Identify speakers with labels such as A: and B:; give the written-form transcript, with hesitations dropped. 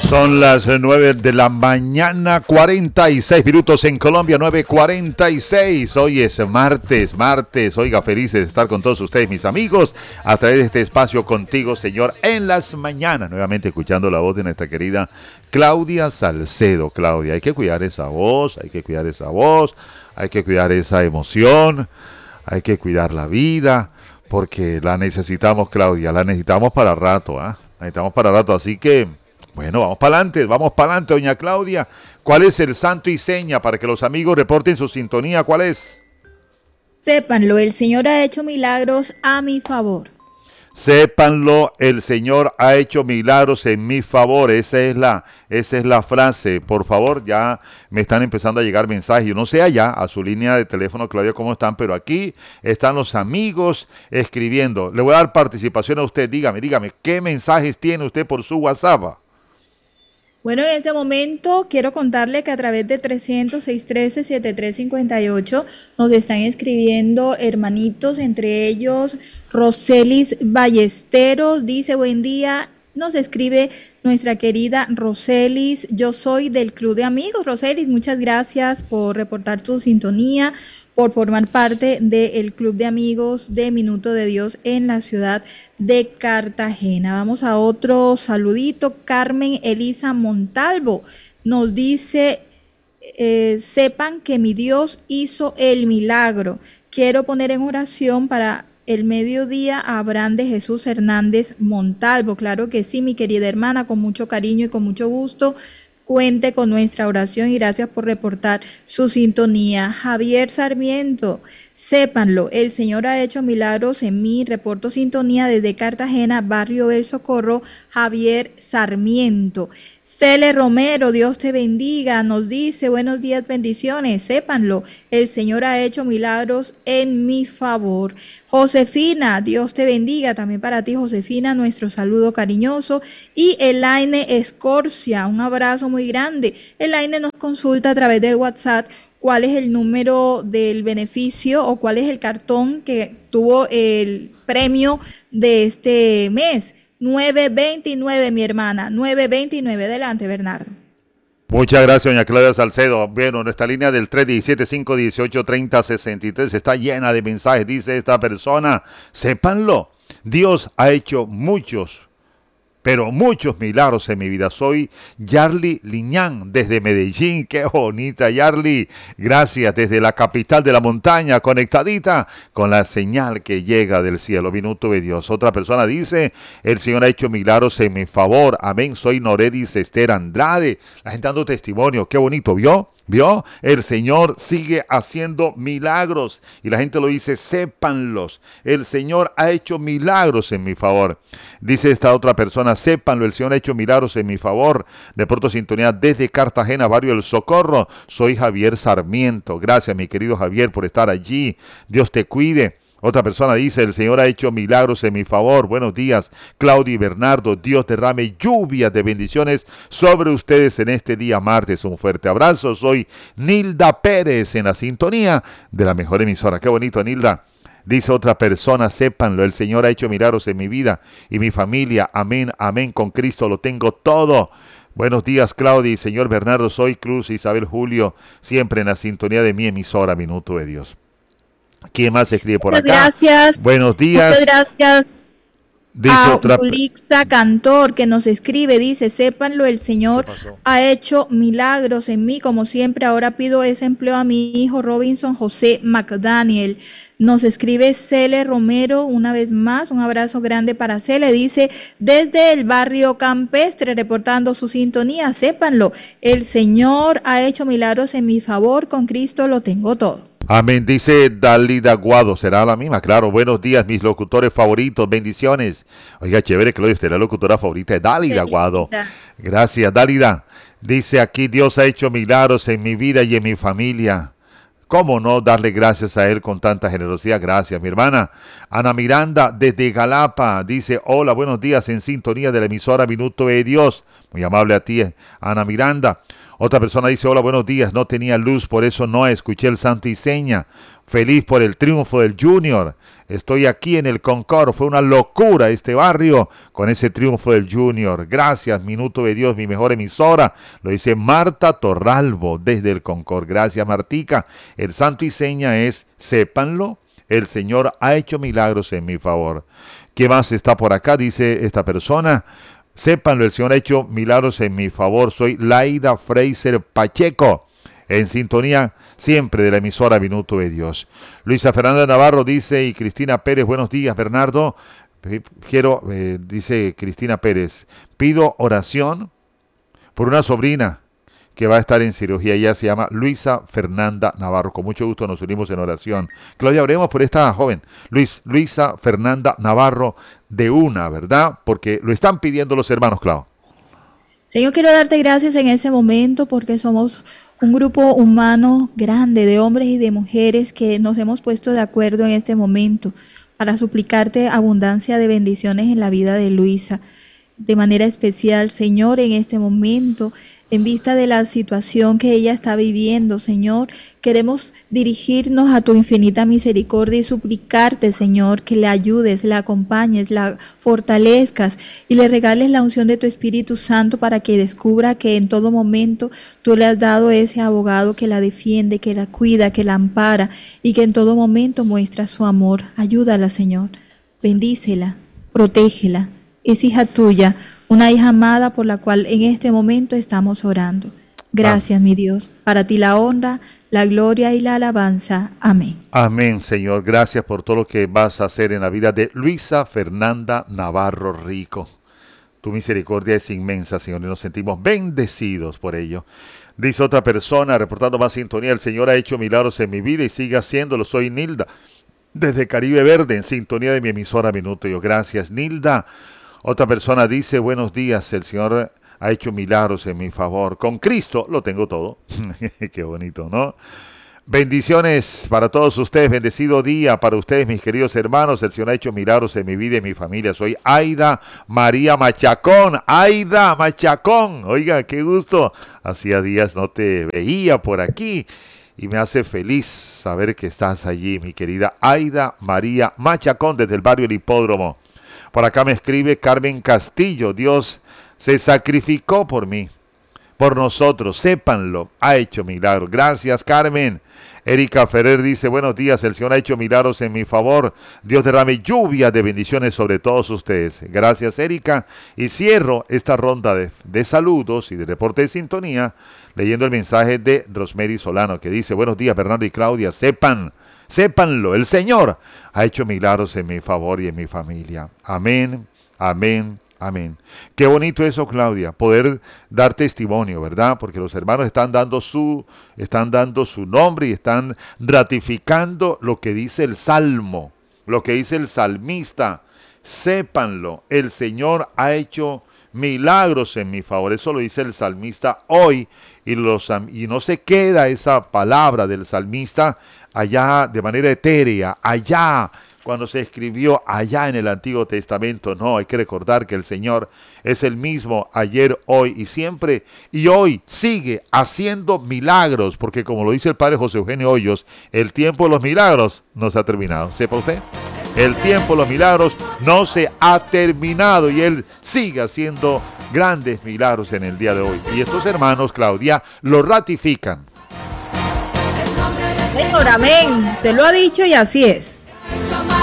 A: Son las 9 de la mañana, 46 minutos en Colombia, 9:46. Hoy es martes. Oiga, felices de estar con todos ustedes, mis amigos, a través de este espacio contigo, Señor, en las mañanas. Nuevamente escuchando la voz de nuestra querida Claudia Salcedo. Claudia, hay que cuidar esa voz, hay que cuidar esa emoción, hay que cuidar la vida, porque la necesitamos, Claudia, la necesitamos para rato, ¿ah? Necesitamos para rato, así que... Bueno, vamos para adelante, doña Claudia. ¿Cuál es el santo y seña para que los amigos reporten su sintonía? ¿Cuál es?
B: Sépanlo, el Señor ha hecho milagros a mi favor.
A: Sépanlo, el Señor ha hecho milagros en mi favor. Esa es la frase. Por favor, ya me están empezando a llegar mensajes. Yo no sé allá, a su línea de teléfono, Claudia, cómo están, pero aquí están los amigos escribiendo. Le voy a dar participación a usted. Dígame, ¿qué mensajes tiene usted por su WhatsApp?
B: Bueno, en este momento quiero contarle que a través de 300-613-7358 nos están escribiendo hermanitos, entre ellos Roselis Ballesteros, dice buen día, nos escribe nuestra querida Roselis, yo soy del Club de Amigos. Roselis, muchas gracias por reportar tu sintonía, por formar parte del Club de Amigos de Minuto de Dios en la ciudad de Cartagena. Vamos a otro saludito. Carmen Elisa Montalvo nos dice, sepan que mi Dios hizo el milagro. Quiero poner en oración para el mediodía a Abraham de Jesús Hernández Montalvo. Claro que sí, mi querida hermana, con mucho cariño y con mucho gusto. Cuente con nuestra oración y gracias por reportar su sintonía. Javier Sarmiento, sépanlo, el Señor ha hecho milagros en mí. Reporto sintonía desde Cartagena, barrio del Socorro, Javier Sarmiento. Cele Romero, Dios te bendiga, nos dice, buenos días, bendiciones, sépanlo, el Señor ha hecho milagros en mi favor. Josefina, Dios te bendiga, también para ti, Josefina, nuestro saludo cariñoso. Y Elaine Escorcia, un abrazo muy grande. Elaine nos consulta a través del WhatsApp cuál es el número del beneficio o cuál es el cartón que tuvo el premio de este mes. 929, mi hermana, 929. Adelante, Bernardo.
A: Muchas gracias, doña Claudia Salcedo. Bueno, nuestra línea del 317-518-3063 está llena de mensajes. Dice esta persona, sépanlo, Dios ha hecho muchos milagros en mi vida. Soy Yarly Liñán desde Medellín. Qué bonita, Yarly. Gracias, desde la capital de la montaña, conectadita con la señal que llega del cielo. Minuto de Dios. Otra persona dice, el Señor ha hecho milagros en mi favor. Amén. Soy Noredis Esther Andrade. La gente dando testimonio. Qué bonito, ¿vio? El Señor sigue haciendo milagros y la gente lo dice, sépanlos, el Señor ha hecho milagros en mi favor. Dice esta otra persona, sépanlo, el Señor ha hecho milagros en mi favor. Reporto sintonía desde Cartagena, barrio del Socorro. Soy Javier Sarmiento. Gracias, mi querido Javier, por estar allí. Dios te cuide. Otra persona dice, el Señor ha hecho milagros en mi favor. Buenos días, Claudia y Bernardo. Dios derrame lluvias de bendiciones sobre ustedes en este día martes. Un fuerte abrazo. Soy Nilda Pérez en la sintonía de la mejor emisora. Qué bonito, Nilda. Dice otra persona, sépanlo, el Señor ha hecho milagros en mi vida y mi familia. Amén, amén. Con Cristo lo tengo todo. Buenos días, Claudia y señor Bernardo. Soy Cruz Isabel Julio, siempre en la sintonía de mi emisora Minuto de Dios. ¿Quién más escribe por acá?
B: Gracias.
A: Buenos días.
B: Muchas gracias.
A: Dice otra
B: Ulixa Cantor, que nos escribe, dice, sépanlo, el Señor ha hecho milagros en mí, como siempre, ahora pido ese empleo a mi hijo Robinson José McDaniel. Nos escribe Cele Romero, una vez más, un abrazo grande para Cele, dice, desde el barrio campestre, reportando su sintonía, sépanlo, el Señor ha hecho milagros en mi favor, con Cristo lo tengo todo.
A: Amén, dice Dalida Guado, será la misma, claro. Buenos días, mis locutores favoritos, bendiciones. Oiga, chévere, Claudia, usted es la locutora favorita de Dalida Guado. Gracias, Dalida. Dice aquí, Dios ha hecho milagros en mi vida y en mi familia. ¿Cómo no darle gracias a Él con tanta generosidad? Gracias, mi hermana. Ana Miranda, desde Galapa, dice, hola, buenos días, en sintonía de la emisora Minuto de Dios. Muy amable a ti, Ana Miranda. Otra persona dice, hola, buenos días, no tenía luz, por eso no escuché el santo y seña. Feliz por el triunfo del Junior. Estoy aquí en el Concord. Fue una locura este barrio con ese triunfo del Junior. Gracias, Minuto de Dios, mi mejor emisora. Lo dice Marta Torralbo desde el Concord. Gracias, Martica. El santo y seña es, sépanlo, el Señor ha hecho milagros en mi favor. ¿Qué más está por acá? Dice esta persona. Sépanlo, el Señor ha hecho milagros en mi favor. Soy Laida Fraser Pacheco, en sintonía siempre de la emisora Minuto de Dios. Luisa Fernanda Navarro dice, y Cristina Pérez, buenos días, Bernardo. Dice Cristina Pérez, pido oración por una sobrina que va a estar en cirugía. Ella se llama Luisa Fernanda Navarro. Con mucho gusto nos unimos en oración. Claudia, oremos por esta joven, Luisa Fernanda Navarro, de una, ¿verdad? Porque lo están pidiendo los hermanos, Clau.
B: Señor, quiero darte gracias en ese momento porque somos un grupo humano grande de hombres y de mujeres que nos hemos puesto de acuerdo en este momento para suplicarte abundancia de bendiciones en la vida de Luisa. De manera especial, Señor, en este momento, en vista de la situación que ella está viviendo, Señor, queremos dirigirnos a tu infinita misericordia y suplicarte, Señor, que le ayudes, la acompañes, la fortalezcas y le regales la unción de tu Espíritu Santo para que descubra que en todo momento tú le has dado ese abogado que la defiende, que la cuida, que la ampara y que en todo momento muestra su amor. Ayúdala, Señor. Bendícela, protégela. Es hija tuya, una hija amada por la cual en este momento estamos orando. Gracias, mi Dios. Para ti la honra, la gloria y la alabanza. Amén.
A: Amén, Señor. Gracias por todo lo que vas a hacer en la vida de Luisa Fernanda Navarro Rico. Tu misericordia es inmensa, Señor, y nos sentimos bendecidos por ello. Dice otra persona, reportando más sintonía, el Señor ha hecho milagros en mi vida y sigue haciéndolo. Soy Nilda, desde Caribe Verde, en sintonía de mi emisora Minuto de Dios. Gracias, Nilda. Otra persona dice, buenos días, el Señor ha hecho milagros en mi favor. Con Cristo lo tengo todo. Qué bonito, ¿no? Bendiciones para todos ustedes, bendecido día para ustedes, mis queridos hermanos. El Señor ha hecho milagros en mi vida y en mi familia. Soy Aida María Machacón. Aida Machacón. Oiga, qué gusto. Hacía días no te veía por aquí. Y me hace feliz saber que estás allí, mi querida Aida María Machacón, desde el barrio El Hipódromo. Por acá me escribe Carmen Castillo, Dios se sacrificó por mí, por nosotros, sépanlo, ha hecho milagros. Gracias, Carmen. Erika Ferrer dice, buenos días, el Señor ha hecho milagros en mi favor. Dios derrame lluvia de bendiciones sobre todos ustedes. Gracias, Erika. Y cierro esta ronda de saludos y de reporte de sintonía leyendo el mensaje de Rosemary Solano, que dice, buenos días, Bernardo y Claudia, sépanlo, el Señor ha hecho milagros en mi favor y en mi familia. Amén, amén, amén. Qué bonito eso, Claudia, poder dar testimonio, ¿verdad? Porque los hermanos están dando su nombre y están ratificando lo que dice el Salmo, lo que dice el salmista. Sépanlo, el Señor ha hecho milagros en mi favor. Eso lo dice el salmista hoy y no se queda esa palabra del salmista allá de manera etérea, allá cuando se escribió allá en el Antiguo Testamento. No, hay que recordar que el Señor es el mismo ayer, hoy y siempre, y hoy sigue haciendo milagros, porque como lo dice el Padre José Eugenio Hoyos, el tiempo de los milagros no se ha terminado. ¿Sepa usted? El tiempo de los milagros no se ha terminado y Él sigue haciendo grandes milagros en el día de hoy. Y estos hermanos, Claudia, lo ratifican.
B: Señor, amén. Te lo ha dicho y así es.